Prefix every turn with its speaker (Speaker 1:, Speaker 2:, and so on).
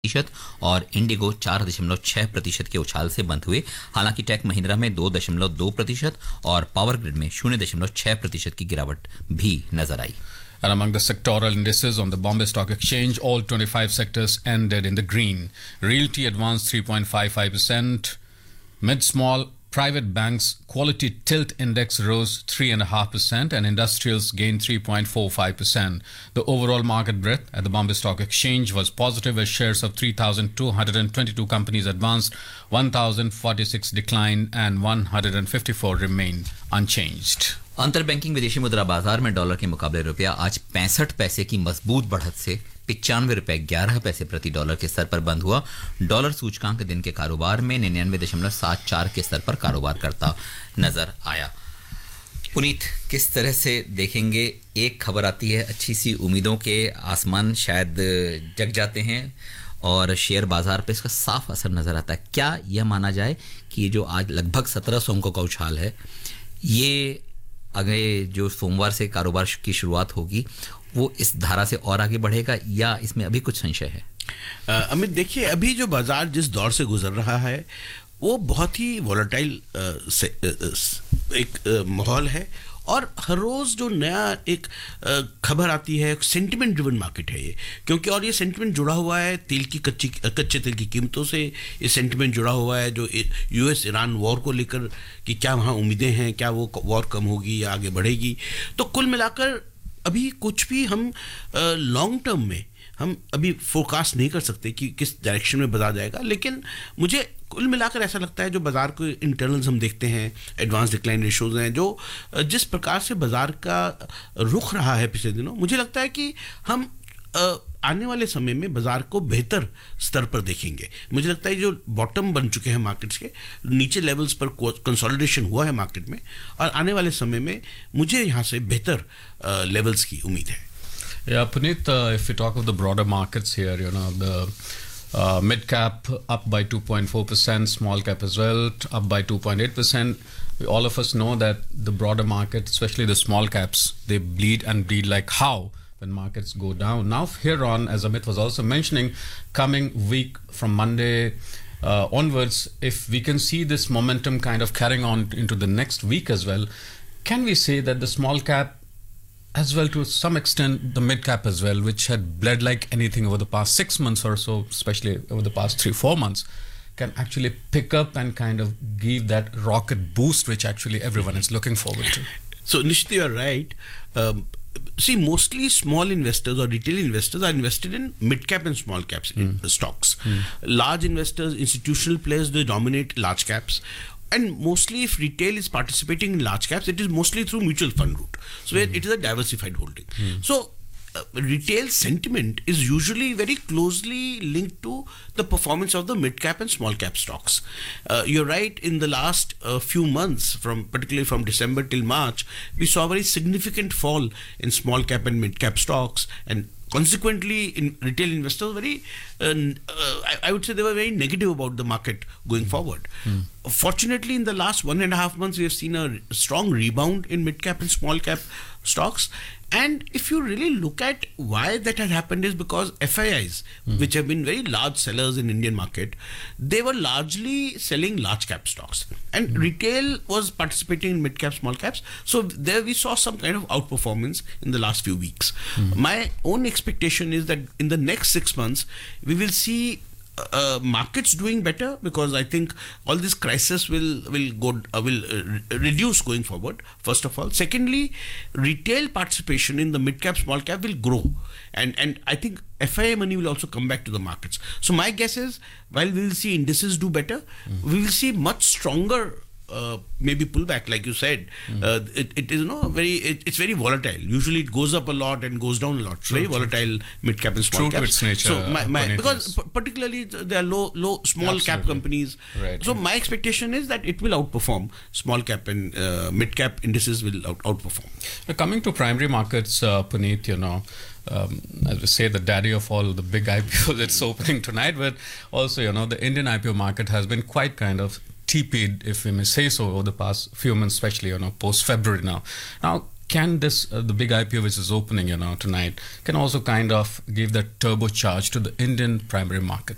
Speaker 1: और इंडिगो 4.6% के उछाल से बंद हुए। हालांकि टेक महिंद्रा में 2.2% और पावर ग्रिड में 0.6% की गिरावट भी नजर आई।
Speaker 2: And among the sectoral indices on the Bombay Stock Exchange, all 25 sectors ended in the green. Realty advanced 3.55%. Mid-small private banks quality tilt index rose 3.5% and industrials gained 3.45%. The overall market breadth at the Bombay Stock Exchange was positive as shares of 3,222 companies advanced, 1,046 declined and 154 remained unchanged.
Speaker 1: अंतर banking विदेशी मुद्रा बाजार में dollar के मुकाबले रुपया आज 65 पैसे की मजबूत बढ़त से 95 रुपए 11 पैसे प्रति डॉलर के स्तर पर बंद हुआ। डॉलर सूचकांक दिन के कारोबार में 99.74 के स्तर पर कारोबार करता नजर आया। पुनीत, किस तरह से देखेंगे? एक खबर आती है, अच्छी सी उम्मीदों के आसमान शायद जग जाते हैं और शेयर बाजार पे इसका साफ असर नजर आता है। क्या यह माना जाए कि ये जो आज लगभग 1700 अंकों का उछाल है, ये अगले जो सोमवार से कारोबार की शुरुआत होगी वो इस धारा से और आगे बढ़ेगा या इसमें अभी कुछ संशय है?
Speaker 3: अमित, देखिए, अभी जो बाजार जिस दौर से गुजर रहा है वो बहुत ही वॉलेटाइल एक माहौल है और हर रोज़ जो नया एक खबर आती है, सेंटिमेंट ड्रिवन मार्केट है ये, क्योंकि और ये सेंटिमेंट जुड़ा हुआ है तेल की कच्चे तेल की कीमतों से। ये सेंटिमेंट जुड़ा हुआ है जो यूएस ईरान वॉर को लेकर कि क्या वहाँ उम्मीदें हैं, क्या वो वॉर कम होगी या आगे बढ़ेगी। तो कुल मिलाकर अभी कुछ भी हम लॉन्ग टर्म में हम अभी फोरकास्ट नहीं कर सकते कि किस डायरेक्शन में बाजार जाएगा, लेकिन मुझे कुल मिलाकर ऐसा लगता है जो बाजार को इंटरनल्स हम देखते हैं, एडवांस डिक्लाइन रेशोज हैं, जो जिस प्रकार से बाजार का रुख रहा है पिछले दिनों, मुझे लगता है कि हम आने वाले समय में बाजार को बेहतर स्तर पर देखेंगे। मुझे लगता है जो बॉटम बन चुके हैं मार्केट्स के, नीचे लेवल्स पर कंसोलिडेशन हुआ है मार्केट में और आने वाले समय में मुझे यहाँ से बेहतर लेवल्स की उम्मीद है।
Speaker 2: Yeah, Puneet, if we talk of the broader markets here, the mid cap up by 2.4%, small cap as well up by 2.8%. All of us know that the broader market, especially the small caps, they bleed and bleed like how when markets go down. Now here on, as Amit was also mentioning, coming week from Monday onwards, if we can see this momentum kind of carrying on into the next week as well, can we say that the small cap as well, to some extent, the mid-cap as well, which had bled like anything over the past 6 months or so, especially over the past 3-4 months, can actually pick up and kind of give that rocket boost which actually everyone is looking forward to?
Speaker 3: So, Nishit, you are right. See, mostly small investors or retail investors are invested in mid-cap and small caps stocks. Large investors, institutional players, they dominate large caps. And mostly if retail is participating in large caps, it is mostly through mutual fund route. So where it is a diversified holding. So retail sentiment is usually very closely linked to the performance of the mid cap and small cap stocks. You're right, in the last few months, particularly from December till March, we saw a very significant fall in small cap and mid cap stocks, and consequently, in retail investors, I would say they were very negative about the market going forward. Fortunately, in the last 1.5 months, we have seen a strong rebound in mid-cap and small-cap stocks. And if you really look at why that has happened, is because FIIs, which have been very large sellers in Indian market, they were largely selling large cap stocks. And retail was participating in mid cap, small caps. So there we saw some kind of outperformance in the last few weeks. My own expectation is that in the next 6 months, we will see markets doing better, because I think all this crisis will reduce going forward, first of all. Secondly, retail participation in the mid cap, small cap will grow, and I think FII money will also come back to the markets. So my guess is, while we will see indices do better, we will see much stronger maybe pullback, like you said. It is it's very volatile. Usually it goes up a lot and goes down a lot. It's very volatile mid cap and small cap.
Speaker 2: True to its nature.
Speaker 3: So because particularly there are low small cap companies.
Speaker 2: Right.
Speaker 3: So my expectation is that it will outperform small cap, and mid cap indices will outperform.
Speaker 2: Coming to primary markets, Puneet, as we say, the daddy of all the big IPOs, it's opening tonight, but also, the Indian IPO market has been quite kind of TP'd, if we may say so, over the past few months, especially, post-February now. Now, can this, the big IPO which is opening, tonight, can also kind of give that turbocharge to the Indian primary market?